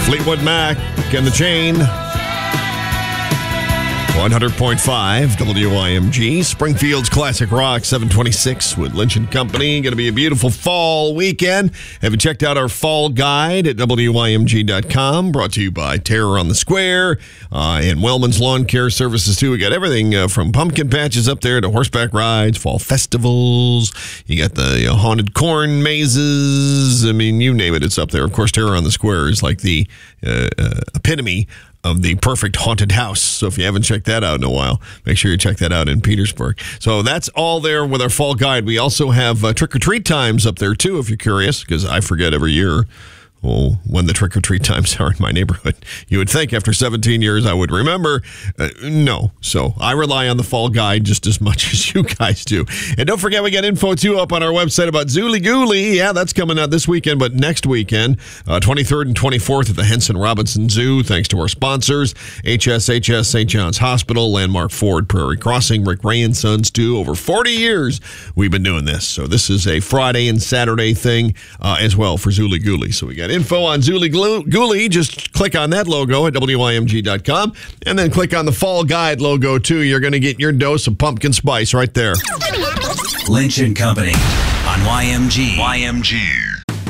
Fleetwood Mac and the Chain. 100.5 WYMG, Springfield's Classic Rock, 726 with Lynch & Company. Going to be a beautiful fall weekend. Have you checked out our fall guide at WYMG.com? Brought to you by Terror on the Square and Wellman's Lawn Care Services, too. We got everything from pumpkin patches up there to horseback rides, fall festivals. You got the haunted corn mazes. I mean, you name it, it's up there. Of course, Terror on the Square is like the epitome of the perfect haunted house. So if you haven't checked that out in a while, make sure you check that out in Petersburg. So that's all there with our fall guide. We also have trick-or-treat times up there, too, if you're curious, because I forget every year when the trick-or-treat times are in my neighborhood. You would think after 17 years I would remember. No. So I rely on the fall guide just as much as you guys do. And don't forget, we got info, too, up on our website about Zooly Gooly. Yeah, that's coming out this weekend, but next weekend, 23rd and 24th at the Henson Robinson Zoo, thanks to our sponsors, HSHS St. John's Hospital, Landmark Ford, Prairie Crossing, Rick Ray and Sons, too. Over 40 years we've been doing this. So this is a Friday and Saturday thing as well for Zooly Gooly. So we got info on Zooly Gooly. Just click on that logo at WYMG.com and then click on the fall guide logo too. You're going to get your dose of pumpkin spice right there. Lynch & Company on YMG.